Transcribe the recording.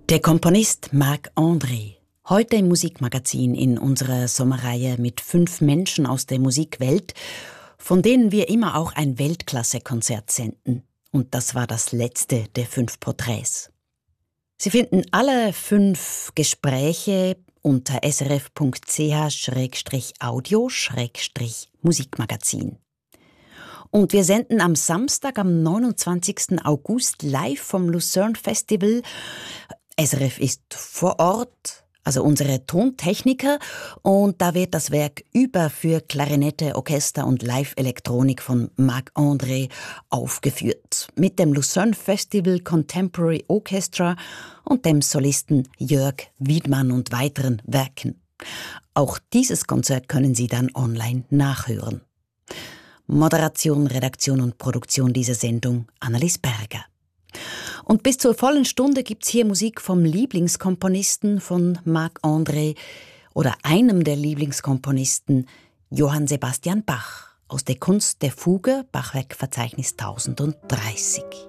Der Komponist Marc-André. Heute im Musikmagazin in unserer Sommerreihe mit 5 Menschen aus der Musikwelt, von denen wir immer auch ein Weltklasse-Konzert senden. Und das war das letzte der 5 Porträts. Sie finden alle 5 Gespräche unter srf.ch/audio/musikmagazin. Und wir senden am Samstag, am 29. August live vom Lucerne Festival. SRF ist vor Ort, also unsere Tontechniker, und da wird das Werk Über für Klarinette, Orchester und Live-Elektronik von Marc-André aufgeführt. Mit dem Lucerne Festival Contemporary Orchestra und dem Solisten Jörg Wiedmann und weiteren Werken. Auch dieses Konzert können Sie dann online nachhören. Moderation, Redaktion und Produktion dieser Sendung Annelies Berger. Und bis zur vollen Stunde gibt's hier Musik vom Lieblingskomponisten von Marc-André oder einem der Lieblingskomponisten, Johann Sebastian Bach, aus der Kunst der Fuge, Bachwerkverzeichnis 1030.